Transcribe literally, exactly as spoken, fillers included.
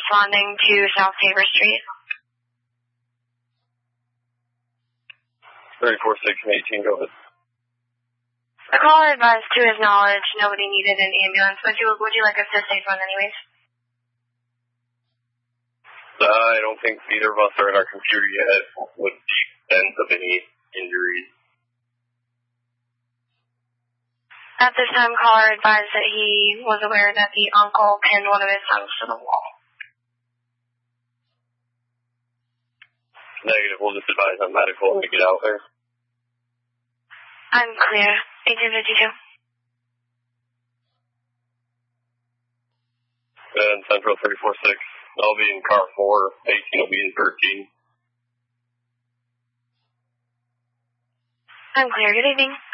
responding to South Tabor Street. thirty-four six and eighteen, go ahead. The caller advised to his knowledge nobody needed an ambulance. Would you, would you like us to stay front anyways? Uh, I don't think either of us are in our computer yet with the extent of any injuries. At this time, caller advised that he was aware that the uncle pinned one of his sons to the wall. Negative, we'll just advise on medical and get out there. I'm clear. eighteen fifty-two. And Central thirty-four six. I'll be in car four. eighteen will be in thirteen. I'm clear. Good evening.